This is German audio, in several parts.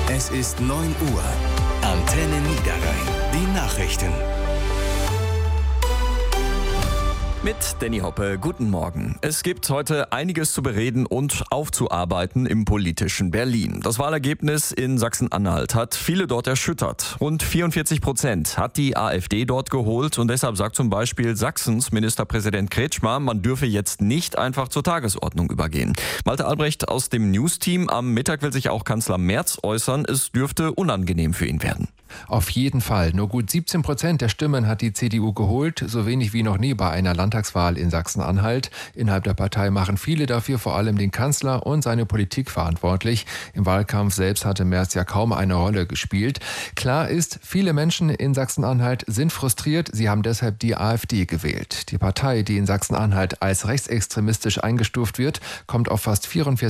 Es ist 9 Uhr. Antenne Niederrhein. Die Nachrichten. Mit Danny Hoppe, guten Morgen. Es gibt heute einiges zu bereden und aufzuarbeiten im politischen Berlin. Das Wahlergebnis in Sachsen-Anhalt hat viele dort erschüttert. Rund 44% hat die AfD dort geholt und deshalb sagt zum Beispiel Sachsens Ministerpräsident Kretschmer, man dürfe jetzt nicht einfach zur Tagesordnung übergehen. Malte Albrecht aus dem News-Team, am Mittag will sich auch Kanzler Merz äußern, es dürfte unangenehm für ihn werden. Auf jeden Fall. Nur gut 17% der Stimmen hat die CDU geholt, so wenig wie noch nie bei einer Landtagswahl in Sachsen-Anhalt. Innerhalb der Partei machen viele dafür vor allem den Kanzler und seine Politik verantwortlich. Im Wahlkampf selbst hatte Merz ja kaum eine Rolle gespielt. Klar ist, viele Menschen in Sachsen-Anhalt sind frustriert. Sie haben deshalb die AfD gewählt. Die Partei, die in Sachsen-Anhalt als rechtsextremistisch eingestuft wird, kommt auf fast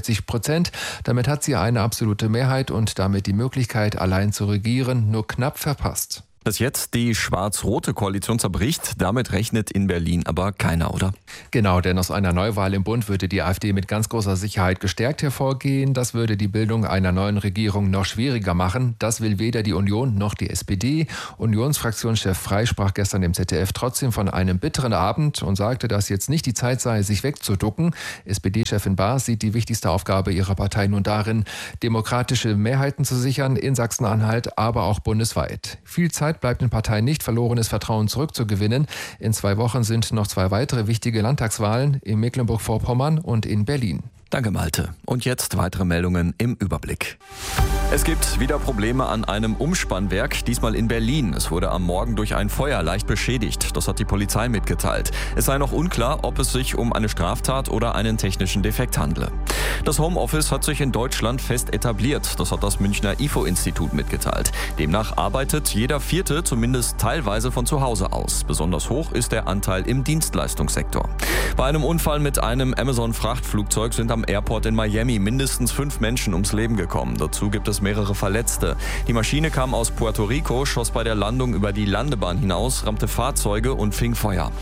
44%. Damit hat sie eine absolute Mehrheit und damit die Möglichkeit, allein zu regieren, nur knapp verpasst. Dass jetzt die schwarz-rote Koalition zerbricht, damit rechnet in Berlin aber keiner, oder? Genau, denn aus einer Neuwahl im Bund würde die AfD mit ganz großer Sicherheit gestärkt hervorgehen. Das würde die Bildung einer neuen Regierung noch schwieriger machen. Das will weder die Union noch die SPD. Unionsfraktionschef Frey sprach gestern im ZDF trotzdem von einem bitteren Abend und sagte, dass jetzt nicht die Zeit sei, sich wegzuducken. SPD-Chefin Baas sieht die wichtigste Aufgabe ihrer Partei nun darin, demokratische Mehrheiten zu sichern in Sachsen-Anhalt, aber auch bundesweit. Viel Zeit bleibt den Parteien nicht, verlorenes Vertrauen zurückzugewinnen. In 2 Wochen sind noch 2 weitere wichtige Landtagswahlen in Mecklenburg-Vorpommern und in Berlin. Danke, Malte. Und jetzt weitere Meldungen im Überblick. Es gibt wieder Probleme an einem Umspannwerk, diesmal in Berlin. Es wurde am Morgen durch ein Feuer leicht beschädigt. Das hat die Polizei mitgeteilt. Es sei noch unklar, ob es sich um eine Straftat oder einen technischen Defekt handle. Das Homeoffice hat sich in Deutschland fest etabliert. Das hat das Münchner IFO-Institut mitgeteilt. Demnach arbeitet jeder Vierte zumindest teilweise von zu Hause aus. Besonders hoch ist der Anteil im Dienstleistungssektor. Bei einem Unfall mit einem Amazon-Frachtflugzeug sind am Airport in Miami mindestens 5 Menschen ums Leben gekommen. Dazu gibt es mehrere Verletzte. Die Maschine kam aus Puerto Rico, schoss bei der Landung über die Landebahn hinaus, rammte Fahrzeuge und fing Feuer.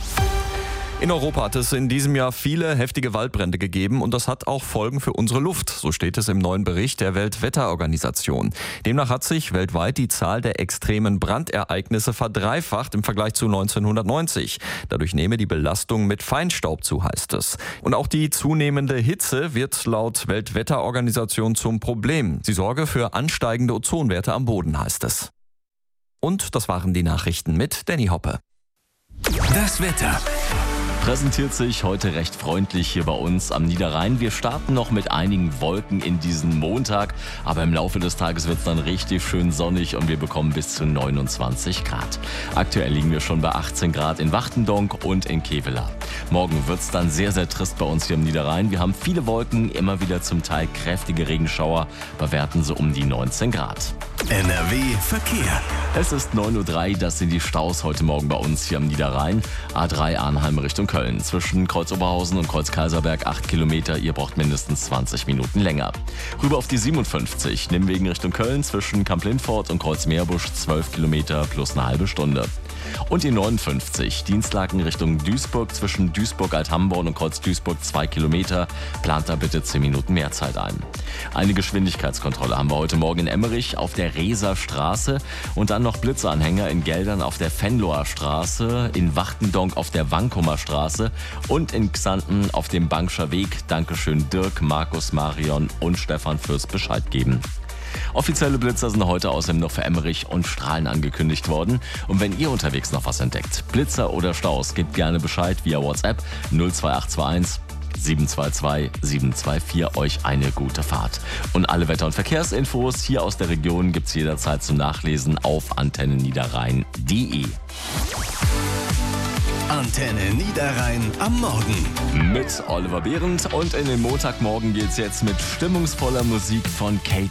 In Europa hat es in diesem Jahr viele heftige Waldbrände gegeben und das hat auch Folgen für unsere Luft. So steht es im neuen Bericht der Weltwetterorganisation. Demnach hat sich weltweit die Zahl der extremen Brandereignisse verdreifacht im Vergleich zu 1990. Dadurch nehme die Belastung mit Feinstaub zu, heißt es. Und auch die zunehmende Hitze wird laut Weltwetterorganisation zum Problem. Sie sorge für ansteigende Ozonwerte am Boden, heißt es. Und das waren die Nachrichten mit Danny Hoppe. Das Wetter präsentiert sich heute recht freundlich hier bei uns am Niederrhein. Wir starten noch mit einigen Wolken in diesen Montag, aber im Laufe des Tages wird es dann richtig schön sonnig und wir bekommen bis zu 29 Grad. Aktuell liegen wir schon bei 18 Grad in Wachtendonk und in Kevela. Morgen wird es dann sehr, sehr trist bei uns hier am Niederrhein. Wir haben viele Wolken, immer wieder zum Teil kräftige Regenschauer, bei Werten so um die 19 Grad. NRW Verkehr. Es ist 9:03 Uhr, das sind die Staus heute Morgen bei uns hier am Niederrhein. A3 Arnheim Richtung Köln. Zwischen Kreuz Oberhausen und Kreuz Kaiserberg 8 Kilometer. Ihr braucht mindestens 20 Minuten länger. Rüber auf die 57, Nimwegen Richtung Köln. Zwischen Kamp-Lindfort und Kreuz Meerbusch 12 Kilometer plus eine halbe Stunde. Und die 59, Dienstlaken Richtung Duisburg. Zwischen Duisburg-Althamborn und Kreuz Duisburg 2 Kilometer. Plant da bitte 10 Minuten mehr Zeit ein. Eine Geschwindigkeitskontrolle haben wir heute Morgen in Emmerich auf der Reser Straße und dann noch Blitzanhänger in Geldern auf der Venloer Straße, in Wachtendonk auf der Wankumer Straße und in Xanten auf dem Bangscher Weg. Dankeschön Dirk, Markus, Marion und Stefan fürs Bescheid geben. Offizielle Blitzer sind heute außerdem noch für Emmerich und Strahlen angekündigt worden. Und wenn ihr unterwegs noch was entdeckt, Blitzer oder Staus, gebt gerne Bescheid via WhatsApp 02821 722 724, euch eine gute Fahrt. Und alle Wetter- und Verkehrsinfos hier aus der Region gibt's jederzeit zum Nachlesen auf antenneniederrhein.de. Antenne Niederrhein am Morgen. Mit Oliver Behrendt und in den Montagmorgen geht's jetzt mit stimmungsvoller Musik von Kate